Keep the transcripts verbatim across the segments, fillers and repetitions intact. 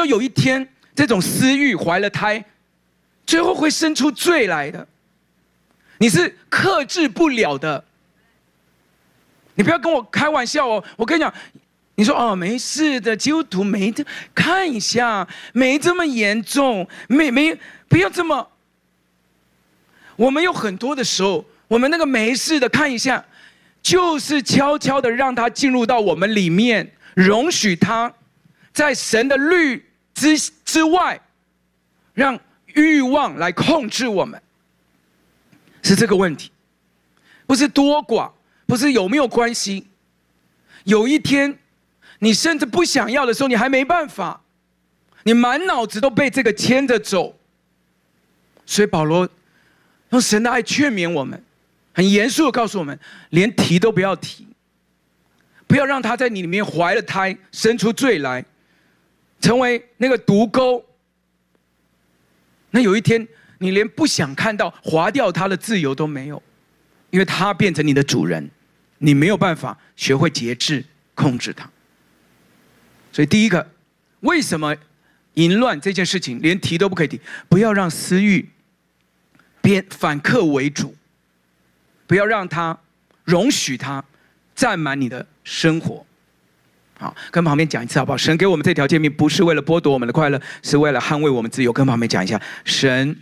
道有一天这种私欲怀了胎，最后会生出罪来的，你是克制不了的。你不要跟我开玩笑哦，我跟你讲，你说哦没事的，基督徒没这，看一下，没这么严重，没没不要这么。我们有很多的时候，我们那个没事的看一下，就是悄悄的让他进入到我们里面，容许他在神的律之之外，让欲望来控制我们，是这个问题，不是多寡，不是有没有关系。有一天，你甚至不想要的时候，你还没办法，你满脑子都被这个牵着走。所以保罗用神的爱劝勉我们，很严肃的告诉我们，连提都不要提，不要让他在你里面怀了胎，生出罪来，成为那个毒钩。那有一天，你连不想看到划掉他的自由都没有，因为他变成你的主人，你没有办法学会节制控制他。所以第一个，为什么淫乱这件事情连提都不可以提？不要让私欲变反客为主，不要让他容许他占满你的生活。好，跟旁边讲一次好不好？神给我们这条诫命，不是为了剥夺我们的快乐，是为了捍卫我们自由。跟旁边讲一下，神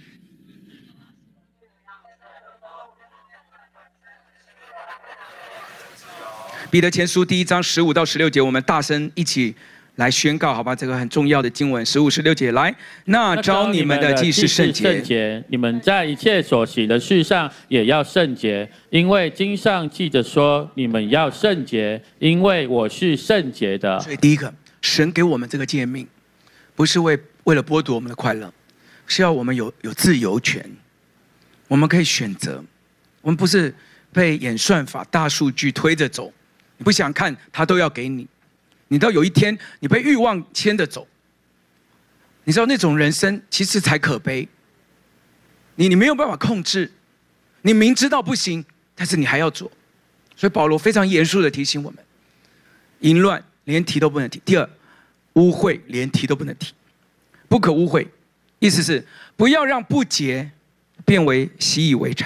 彼得前书第一章十五到十六节，我们大声一起来宣告，好吧？这个很重要的经文，十五、十六节，来，那召你们的既是圣洁， 你们在一切所行的事上也要圣洁，因为经上记着说，你们要圣洁，因为我是圣洁的。 所以第一个，神给我们这个诫命，不是为为了剥夺我们的快乐，是要我们有有自由权，我们可以选择，我们不是被演算法、大数据推着走，你不想看，他都要给你。你到有一天，你被欲望牵着走，你知道那种人生其实才可悲。你你没有办法控制，你明知道不行，但是你还要做。所以保罗非常严肃的提醒我们：淫乱连提都不能提。第二，污秽连提都不能提，不可污秽，意思是不要让不洁变为习以为常，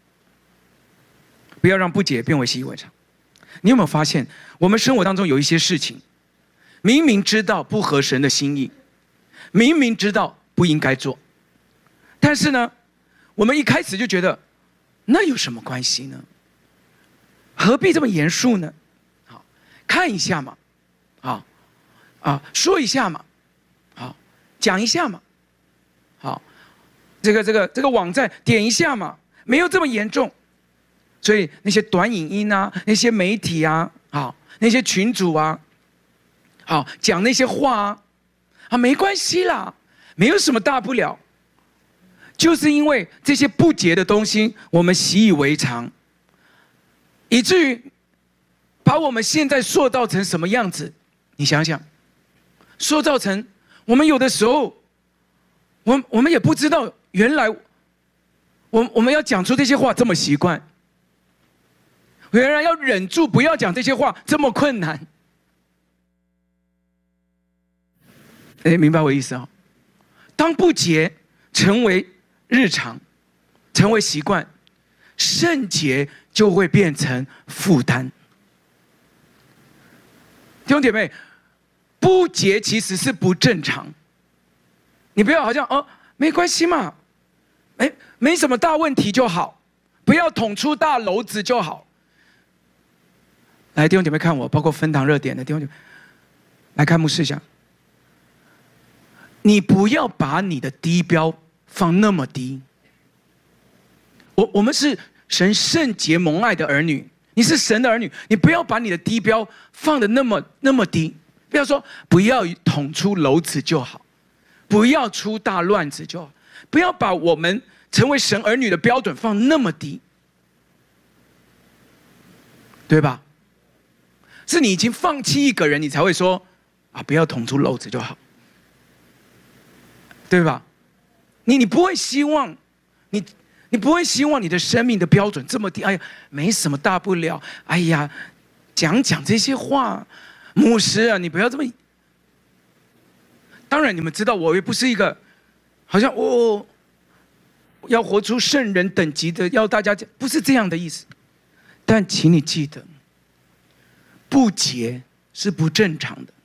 不要让不洁变为习以为常。你有没有发现，我们生活当中有一些事情，明明知道不合神的心意，明明知道不应该做，但是呢，我们一开始就觉得，那有什么关系呢？何必这么严肃呢？好，看一下嘛，好，啊，说一下嘛，好，讲一下嘛，好，这个这个这个网站点一下嘛，没有这么严重。所以那些短影音啊，那些媒体啊，好，那些群组啊，好，讲那些话啊，啊，没关系啦，没有什么大不了。就是因为这些不洁的东西，我们习以为常，以至于把我们现在塑造成什么样子？你想想，塑造成我们有的时候，我我们也不知道，原来我我们要讲出这些话这么习惯。原来要忍住不要讲这些话这么困难，哎，明白我意思哦？当不洁成为日常，成为习惯，圣洁就会变成负担。弟兄姐妹，不洁其实是不正常。你不要好像哦，没关系嘛，没没什么大问题就好，不要捅出大篓子就好。来，弟兄姐妹看我，包括分堂热点的弟兄姐妹，来看牧师讲，你不要把你的低标放那么低。我我们是神圣洁蒙爱的儿女，你是神的儿女，你不要把你的低标放得那么那么低。不要说不要捅出篓子就好，不要出大乱子就好，不要把我们成为神儿女的标准放那么低，对吧？是你已经放弃一个人，你才会说啊，不要捅出篓子就好，对吧？你你不会希望，你你不会希望你的生命的标准这么低。哎呀，没什么大不了。哎呀，讲讲这些话，牧师啊，你不要这么。 当然，你们知道，我也不是一个好像哦要活出圣人等级的，要大家讲，不是这样的意思。但请你记得，不洁是不正常的，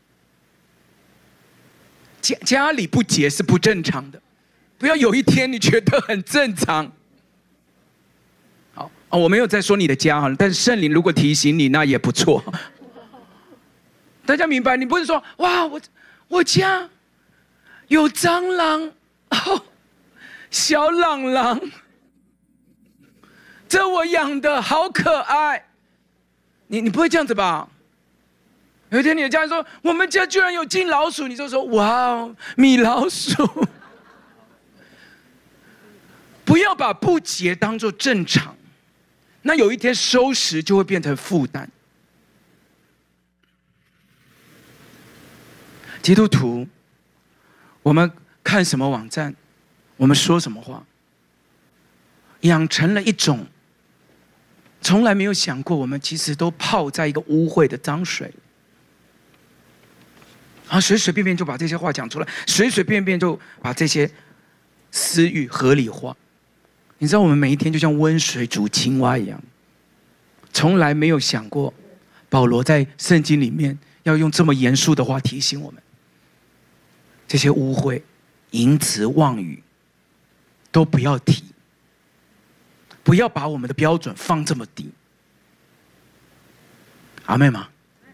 家家里不洁是不正常的。不要有一天你觉得很正常。好，哦，我没有在说你的家哈，但是圣灵如果提醒你，那也不错。大家明白？你不是说哇，我我家有蟑螂，哦，小朗朗，这我养的好可爱。你你不会这样子吧？有一天你的家人说我们家居然有金老鼠，你就说哇哦，米老鼠。不要把不洁当作正常，那有一天收拾就会变成负担。基督徒，我们看什么网站，我们说什么话，养成了一种从来没有想过，我们其实都泡在一个污秽的脏水，然后随随便便就把这些话讲出来，随随便便就把这些私欲合理化。你知道我们每一天就像温水煮青蛙一样，从来没有想过，保罗在圣经里面要用这么严肃的话提醒我们，这些污秽、淫词妄语都不要提，不要把我们的标准放这么低。阿妹吗？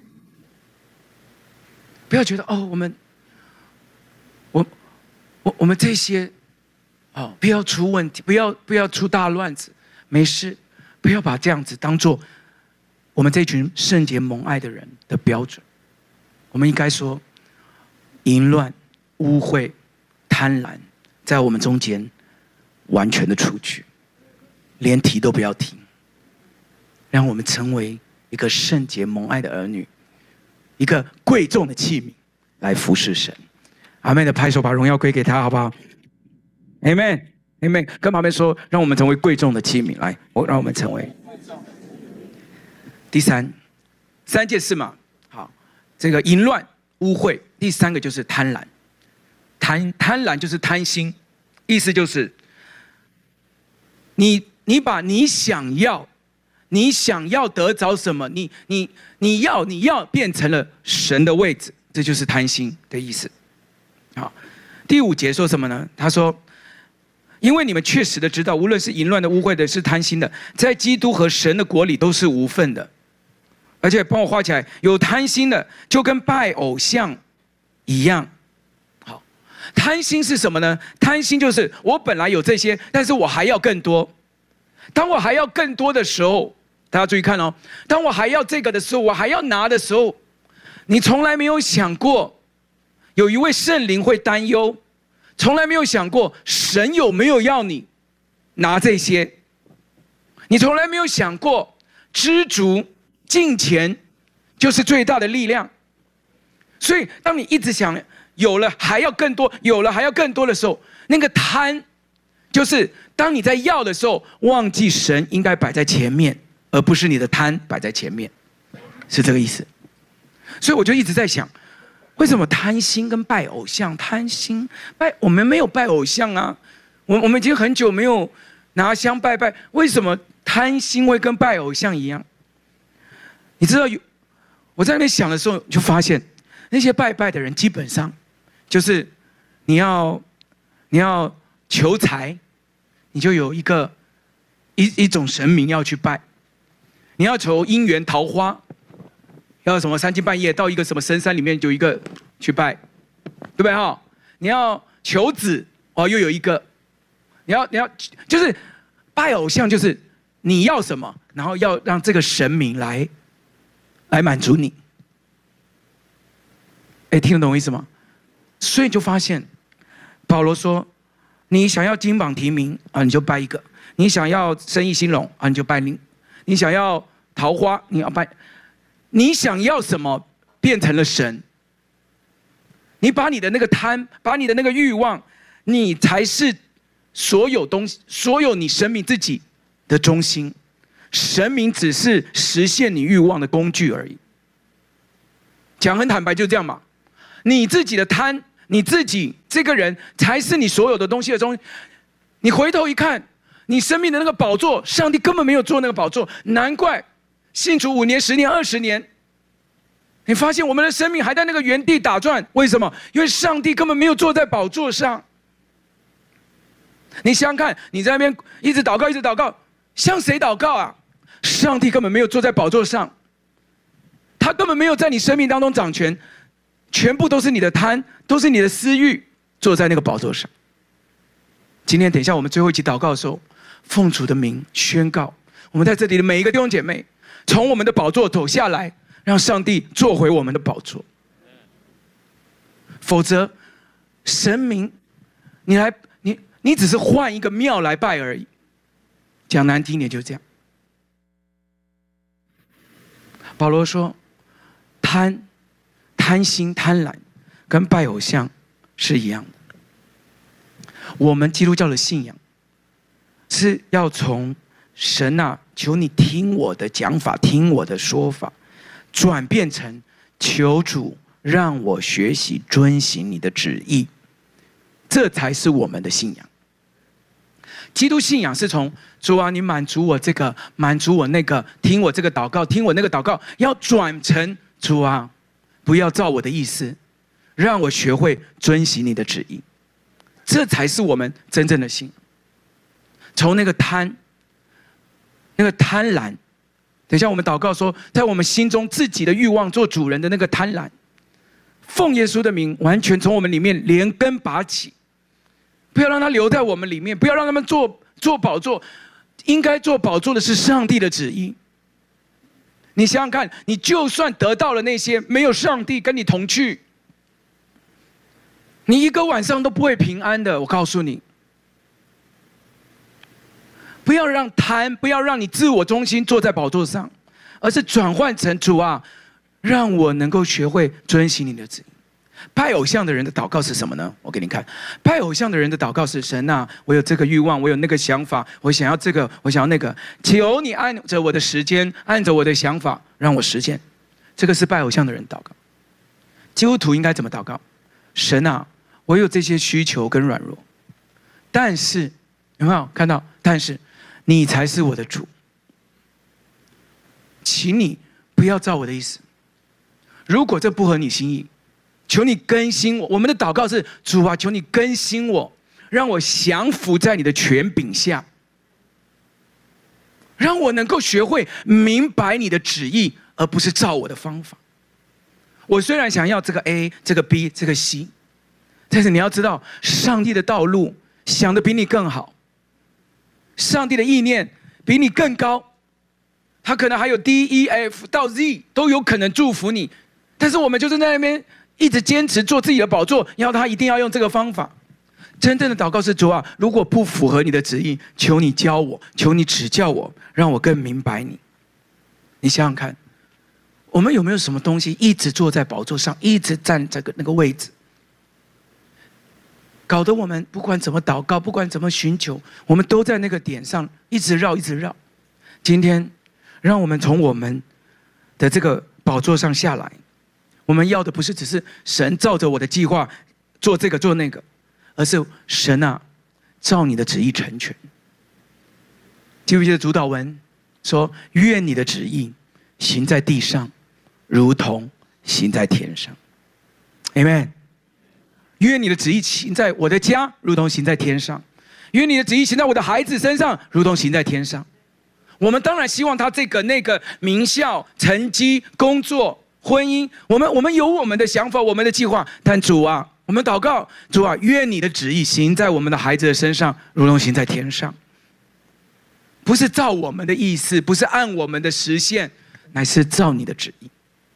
不要觉得哦，我们，我，我我们这些。哦，不要出问题，不要不要出大乱子，没事，不要把这样子当做我们这群圣洁蒙爱的人的标准。我们应该说，淫乱、污秽、贪婪，在我们中间完全的除去，连提都不要提，让我们成为一个圣洁蒙爱的儿女，一个贵重的器皿来服侍神。阿们的拍手，把荣耀归给他，好不好？Amen，Amen， Amen， 跟旁边说，让我们成为贵重的器皿。来，我让我们成为。第三，三件事嘛，好，这个淫乱、污秽，第三个就是贪婪。贪贪婪就是贪心，意思就是你你把你想要、你想要得着什么，你你你要你要变成了神的位置，这就是贪心的意思。好，第五节说什么呢？他说。因为你们确实的知道，无论是淫乱的、污秽的、是贪心的，在基督和神的国里都是无份的。而且帮我画起来，有贪心的就跟拜偶像一样。好，贪心是什么呢？贪心就是我本来有这些，但是我还要更多。当我还要更多的时候，大家注意看哦，当我还要这个的时候，我还要拿的时候，你从来没有想过，有一位圣灵会担忧。从来没有想过神有没有要你拿这些，你从来没有想过知足敬虔就是最大的力量。所以当你一直想有了还要更多，有了还要更多的时候，那个贪就是当你在要的时候，忘记神应该摆在前面，而不是你的贪摆在前面，是这个意思。所以我就一直在想，为什么贪心跟拜偶像？贪心拜我们没有拜偶像啊，我我们已经很久没有拿香拜拜，为什么贪心会跟拜偶像一样？你知道有我在那边想的时候，就发现那些拜拜的人基本上就是你要你要求财，你就有一个一一种神明要去拜；你要求姻缘桃花。要什么三更半夜到一个什么深山里面有一个去拜，对不对哈？你要求子哦，又有一个，你要你要就是拜偶像，就是你要什么，然后要让这个神明来来满足你。哎，听得懂我意思吗？所以就发现保罗说，你想要金榜题名啊，你就拜一个；你想要生意兴隆啊，你就拜你；你想要桃花，你要拜。你想要什么变成了神，你把你的那个贪，把你的那个欲望，你才是所有东西，所有你神明自己的中心，神明只是实现你欲望的工具而已。讲很坦白，就这样嘛。你自己的贪， 你自己这个人才是你所有的东西的中，你回头一看，你生命的那个宝座，上帝根本没有做那个宝座，难怪信主五年、十年、二十年，你发现我们的生命还在那个原地打转，为什么？因为上帝根本没有坐在宝座上。你想想看，你在那边一直祷告，一直祷告，向谁祷告啊？上帝根本没有坐在宝座上，他根本没有在你生命当中掌权，全部都是你的贪，都是你的私欲，坐在那个宝座上。今天等一下我们最后一起祷告的时候，奉主的名宣告，我们在这里的每一个弟兄姐妹，从我们的宝座走下来，让上帝坐回我们的宝座。否则，神明，你来，你你只是换一个庙来拜而已。讲难听点就是这样。保罗说，贪、贪心、贪婪，跟拜偶像是一样的。我们基督教的信仰，是要从神啊，求你听我的讲法，听我的说法，转变成求主让我学习遵行你的旨意，这才是我们的信仰。基督信仰是从主啊，你满足我这个，满足我那个，听我这个祷告，听我那个祷告，要转成主啊，不要照我的意思，让我学会遵行你的旨意，这才是我们真正的信仰。从那个贪，那个贪婪，等一下我们祷告说，在我们心中自己的欲望做主人的那个贪婪，奉耶稣的名，完全从我们里面连根拔起。不要让它留在我们里面，不要让他们做做宝座，应该做宝座的是上帝的旨意。你想想看，你就算得到了那些，没有上帝跟你同去，你一个晚上都不会平安的。我告诉你，不要让贪，不要让你自我中心坐在宝座上，而是转换成主啊，让我能够学会遵行你的旨意。拜偶像的人的祷告是什么呢？我给你看，拜偶像的人的祷告是：神啊，我有这个欲望，我有那个想法，我想要这个，我想要那个，求你按着我的时间，按着我的想法，让我实现。这个是拜偶像的人祷告。基督徒应该怎么祷告？神啊，我有这些需求跟软弱，但是有没有看到？但是你才是我的主，请你不要照我的意思。如果这不合你心意，求你更新我。我们的祷告是：主啊，求你更新我，让我降服在你的权柄下，让我能够学会明白你的旨意，而不是照我的方法。我虽然想要这个 A， 这个 B， 这个 C， 但是你要知道，上帝的道路想的比你更好，上帝的意念比你更高，他可能还有 D E F 到 Z 都有可能祝福你，但是我们就是在那边一直坚持做自己的宝座，要他一定要用这个方法。真正的祷告是：主啊，如果不符合你的旨意，求你教我，求你指教我，让我更明白你。你想想看，我们有没有什么东西一直坐在宝座上，一直站这个那个位置，搞得我们不管怎么祷告，不管怎么寻求，我们都在那个点上一直绕，一直绕。今天，让我们从我们的这个宝座上下来。我们要的不是只是神照着我的计划做这个做那个，而是神啊，照你的旨意成全。记不记得主祷文说：愿你的旨意行在地上，如同行在天上。Amen。愿你的旨意行在我的家，如同行在天上；愿你的旨意行在我的孩子身上，如同行在天上。我们当然希望他这个那个名校、成绩、工作、婚姻，我们我们有我们的想法，我们的计划。但主啊，我们祷告，主啊，愿你的旨意行在我们的孩子的身上，如同行在天上。不是照我们的意思，不是按我们的实现，乃是照你的旨意。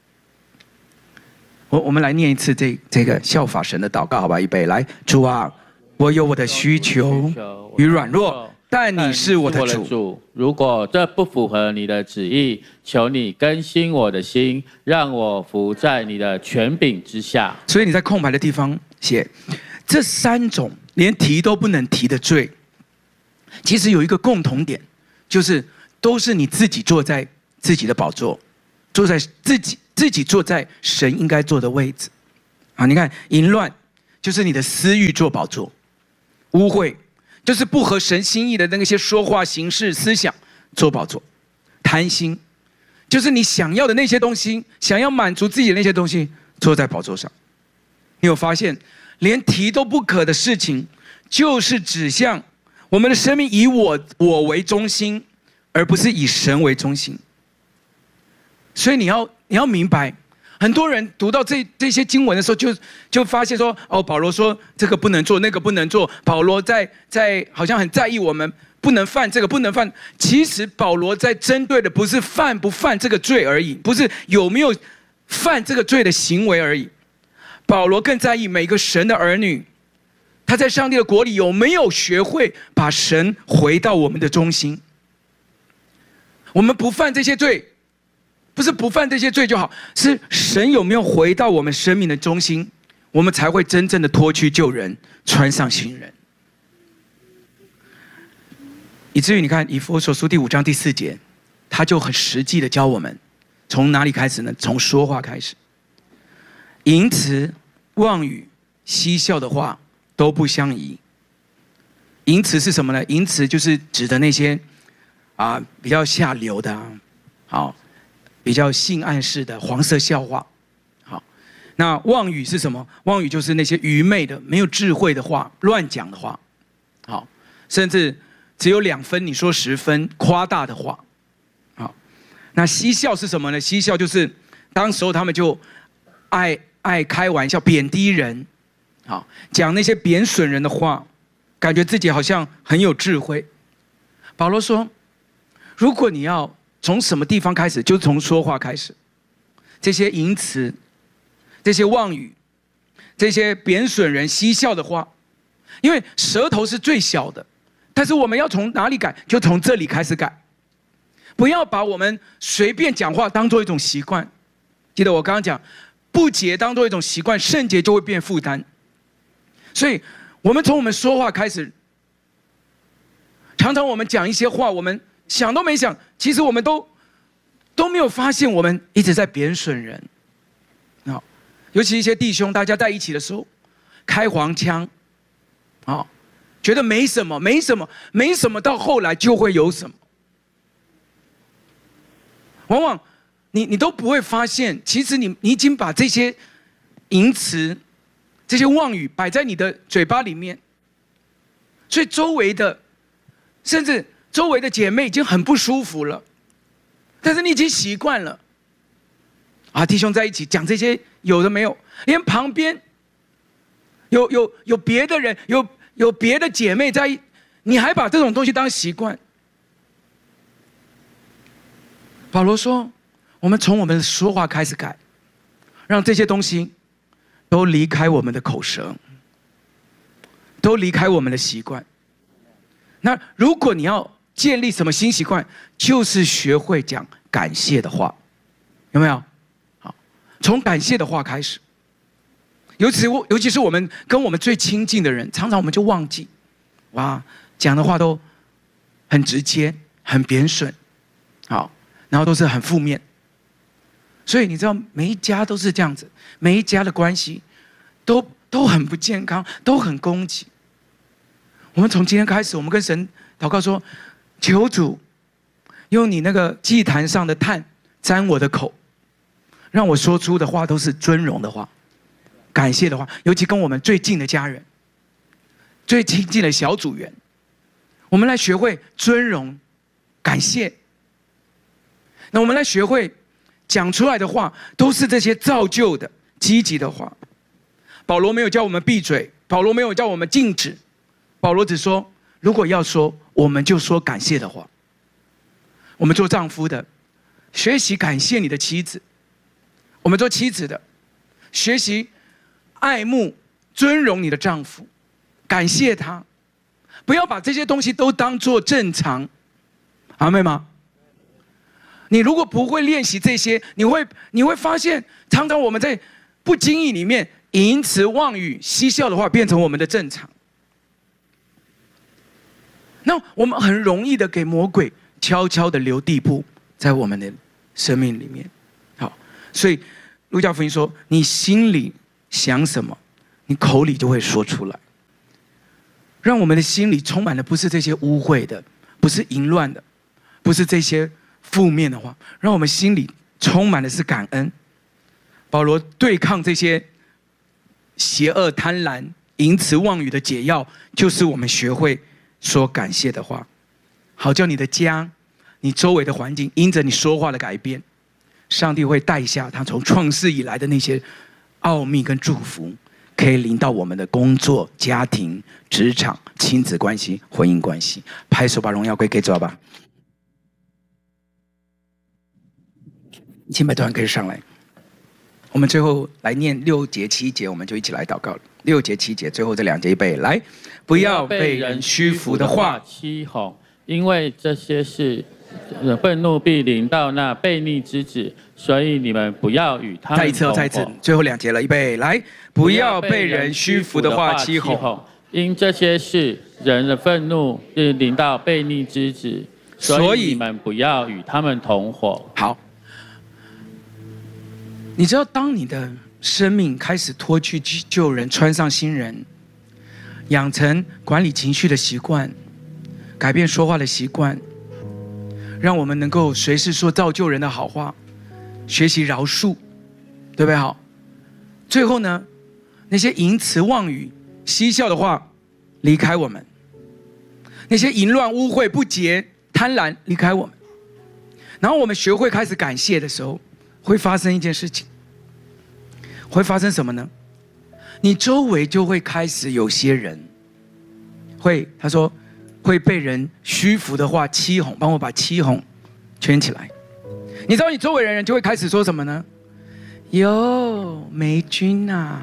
我我们来念一次这这个效法神的祷告，好吧？预备，来，主啊，我有我的需求与软弱，但你是我的主。 如果这不符合你的旨意，求你更新我的心，让我服在你的权柄之下。 所以你在空白的地方写这三种连提都不能提的罪，其实有一个共同点，就是都是你自己坐在自己的宝座，坐在自己自己坐在神应该坐的位置。啊，你看淫乱、 就是你的私欲做宝座；污秽就是不合神心意的那些说话、行事、思想做宝座；贪心就是你想要的那些东西，想要满足自己的那些东西，坐在宝座上。你有发现，连提都不可的事情，就是指向我们的生命以我我为中心，而不是以神为中心。所以你要你要明白，很多人读到这这些经文的时候就，就就发现说，哦，保罗说这个不能做，那个不能做。保罗在在好像很在意我们不能犯这个，不能犯。其实保罗在针对的不是犯不犯这个罪而已，不是有没有犯这个罪的行为而已。保罗更在意每个神的儿女，他在上帝的国里有没有学会把神回到我们的中心。我们不犯这些罪，不是不犯这些罪就好，是神有没有回到我们生命的中心，我们才会真正的脱去旧人，穿上新人。以至于你看以弗所书第五章第四节，他就很实际的教我们，从哪里开始呢？从说话开始。淫词、妄语、嬉笑的话都不相宜。淫词是什么呢？淫词就是指的那些啊比较下流的啊，好。比较性暗示的黄色笑话，好，那妄语是什么？妄语就是那些愚昧的、没有智慧的话、乱讲的话，好，甚至只有两分，你说十分，夸大的话，好。那嬉笑是什么呢？嬉笑就是当时候他们就爱爱开玩笑、贬低人，好，讲那些贬损人的话，感觉自己好像很有智慧。保罗说，如果你要从什么地方开始？就从说话开始。这些淫词、这些妄语、这些贬损人、嬉笑的话，因为舌头是最小的，但是我们要从哪里改？就从这里开始改。不要把我们随便讲话当做一种习惯。记得我刚刚讲，不洁当做一种习惯，圣洁就会变负担。所以，我们从我们说话开始，常常我们讲一些话，我们想都没想，其实我们都都没有发现，我们一直在贬损人。啊，尤其一些弟兄，大家在一起的时候，开黄腔，啊，觉得没什么，没什么，没什么，到后来就会有什么。往往你你都不会发现，其实你你已经把这些淫词、这些妄语摆在你的嘴巴里面，所以周围的，甚至周围的姐妹已经很不舒服了，但是你已经习惯了。啊，弟兄在一起讲这些有的没有，连旁边有有有别的人，有有别的姐妹在，你还把这种东西当习惯。保罗说，我们从我们的说话开始改，让这些东西都离开我们的口舌，都离开我们的习惯。那如果你要建立什么新习惯，就是学会讲感谢的话，有没有？好，从感谢的话开始。尤其我，尤其是我们跟我们最亲近的人，常常我们就忘记，哇，讲的话都很直接，很贬损，好，然后都是很负面。所以你知道，每一家都是这样子，每一家的关系都都很不健康，都很攻击。我们从今天开始，我们跟神祷告说，求主用你那个祭坛上的炭沾我的口，让我说出的话都是尊荣的话，感谢的话，尤其跟我们最近的家人，最亲近的小组员，我们来学会尊荣感谢。那我们来学会讲出来的话都是这些造就的积极的话。保罗没有叫我们闭嘴，保罗没有叫我们静止，保罗只说，如果要说，我们就说感谢的话。我们做丈夫的，学习感谢你的妻子；我们做妻子的，学习爱慕、尊荣你的丈夫，感谢他，不要把这些东西都当作正常。阿妹吗？你如果不会练习这些，你会你会发现，常常我们在不经意里面，淫词妄语、嬉笑的话变成我们的正常。那我们很容易的给魔鬼悄悄的留地步在我们的生命里面。好，所以路加福音说，你心里想什么， 你口里就会说出来。让我们的心里充满的不是这些污秽的，不是淫乱的，不是这些负面的话，让我们心里充满的是感恩。保罗对抗这些邪恶、贪婪、淫词妄语的解药，就是我们学会说感谢的话，好叫你的家、你周围的环境因着你说话的改变，上帝会带下他从创世以来的那些奥秘跟祝福，可以临到我们的工作、家庭、职场、亲子关系、婚姻关系。拍手把荣耀归给主吧。敬拜团可以上来。我们最后来念六节七节，我们就一起来祷告了。六节七节，最后这两节预备来，不要被人虚浮的话欺哄，因为这些事愤怒必临到那悖逆之子，所以你们不要与他们再一次哦，再一次，最后两节了，预备来，不要被人虚浮的话欺哄， 因这些事人的愤怒必临到悖逆之子，所以你们不要与他们同伙。 好。你知道，当你的生命开始脱去旧人，穿上新人，养成管理情绪的习惯，改变说话的习惯，让我们能够随时说造就人的好话，学习饶恕，对不对？好，最后呢，那些淫词妄语、嬉笑的话离开我们，那些淫乱、污秽、不洁、贪婪离开我们，然后我们学会开始感谢的时候，会发生一件事情，会发生什么呢？你周围就会开始有些人会，他说会被人虚浮的话欺哄，帮我把欺哄圈起来。你知道你周围的人就会开始说什么呢？哟，美君啊，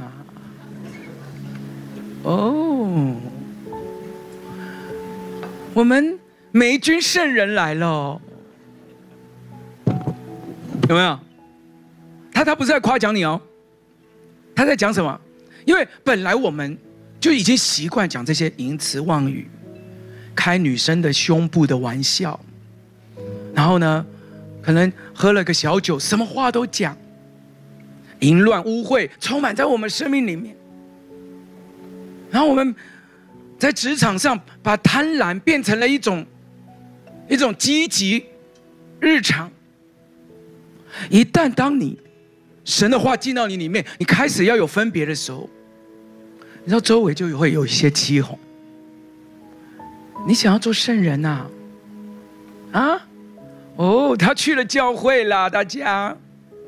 哦，我们美君圣人来了，有没有？他他不是在夸奖你哦，他在讲什么？因为本来我们就已经习惯讲这些淫词妄语，开女生的胸部的玩笑，然后呢，可能喝了个小酒，什么话都讲，淫乱污秽充满在我们生命里面。然后我们在职场上把贪婪变成了一种一种积极日常。一旦当你神的话进到你里面，你开始要有分别的时候，你知道周围就会有一些欺哄。你想要做圣人呐、啊？啊？哦，他去了教会啦，大家。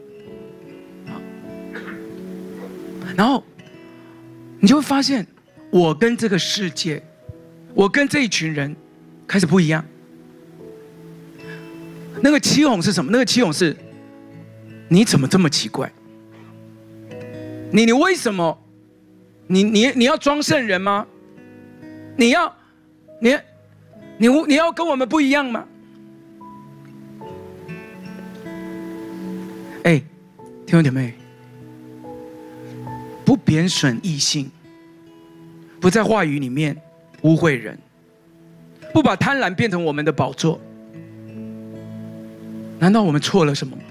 然后你就会发现，我跟这个世界，我跟这一群人开始不一样。那个欺哄是什么？那个欺哄是，你怎么这么奇怪？你你为什么？你你你要装圣人吗？你要你你你要跟我们不一样吗？哎，弟兄姐妹，不贬损异性，不在话语里面污秽人，不把贪婪变成我们的宝座，难道我们错了什么吗？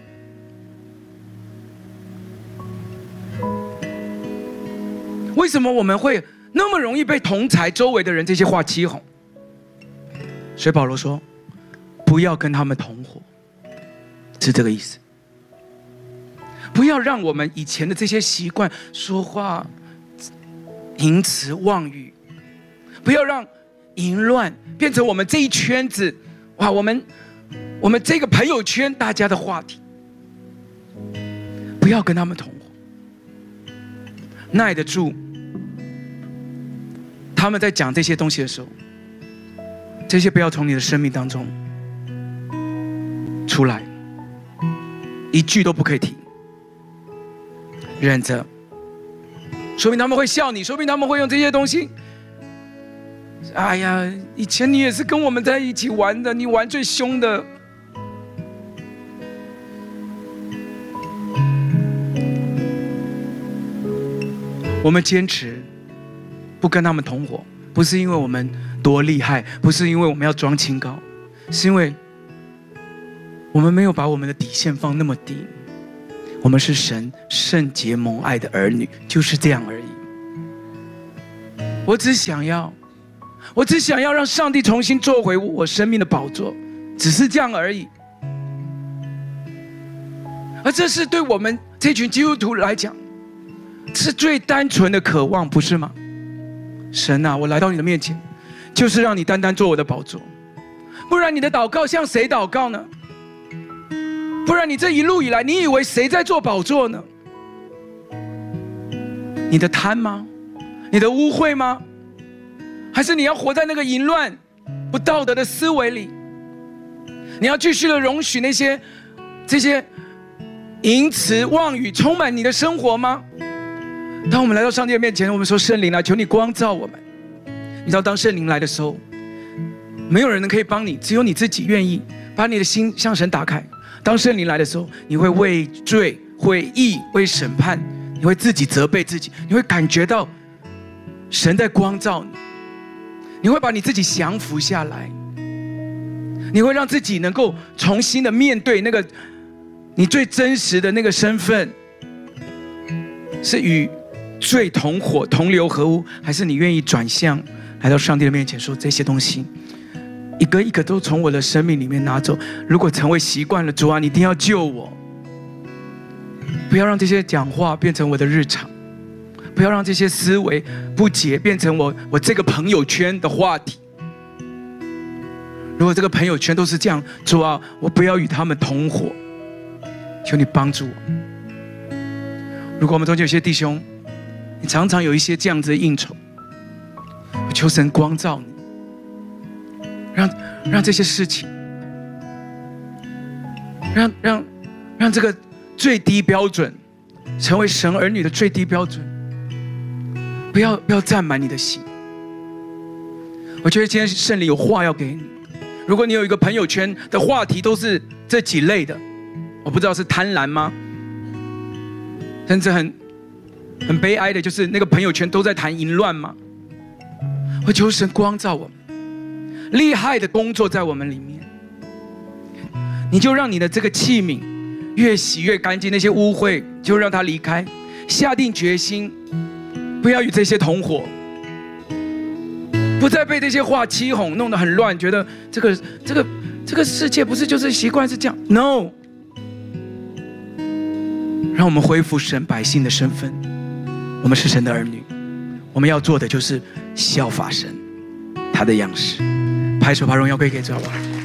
为什么我们会那么容易被同侪周围的人这些话欺哄？所以保罗说，不要跟他们同伙，是这个意思。不要让我们以前的这些习惯，说话淫词妄语，不要让淫乱变成我们这一圈子，哇，我们我们这个朋友圈大家的话题。不要跟他们同伙，耐得住他们在讲这些东西的时候，这些不要从你的生命当中出来，一句都不可以停，忍着。说明他们会笑你，说明他们会用这些东西。哎呀，以前你也是跟我们在一起玩的，你玩最凶的。我们坚持不跟他们同伙，不是因为我们多厉害，不是因为我们要装清高，是因为我们没有把我们的底线放那么低。我们是神圣洁蒙爱的儿女，就是这样而已。 我只想要，我只想要让上帝重新坐回我生命的宝座，只是这样而已。而这是对我们这群基督徒来讲，是最单纯的渴望，不是吗？神啊，我来到你的面前，就是让你单单做我的宝座。不然你的祷告向谁祷告呢？不然你这一路以来，你以为谁在做宝座呢？你的贪吗？你的污秽吗？还是你要活在那个淫乱、不道德的思维里？你要继续的容许那些这些淫词妄语充满你的生活吗？当我们来到上帝的面前，我们说：圣灵啊，求你光照我们。你知道，当圣灵来的时候，没有人能可以帮你，只有你自己愿意把你的心向神打开。当圣灵来的时候，你会为罪、为义、为审判，你会自己责备自己，你会感觉到神在光照你，你会把你自己降服下来，你会让自己能够重新的面对那个你最真实的那个身份，是与罪同火同流合污，还是你愿意转向来到上帝的面前，说这些东西一个一个都从我的生命里面拿走。如果成为习惯了，主啊，你一定要救我，不要让这些讲话变成我的日常，不要让这些思维不解变成我我这个朋友圈的话题。如果这个朋友圈都是这样，主啊，我不要与他们同伙，求你帮助我。如果我们中间有些弟兄，你常常有一些这样子的应酬，我求神光照你，让让这些事情，让让让这个最低标准成为神儿女的最低标准，不要不要占满你的心。我觉得今天圣灵有话要给你。如果你有一个朋友圈的话题都是这几类的，我不知道是贪婪吗？甚至很很悲哀的，就是那个朋友圈都在谈淫乱吗？我求神光照我们，厉害的工作在我们里面。你就让你的这个器皿越洗越干净，那些污秽就让它离开，下定决心，不要与这些同伙，不再被这些话欺哄，弄得很乱，觉得这个这个这个世界不是就是习惯是这样 ？No， 让我们恢复神百姓的身份，我们是神的儿女，我们要做的就是效法神，他的样式。拍手把荣耀归给主，好不好？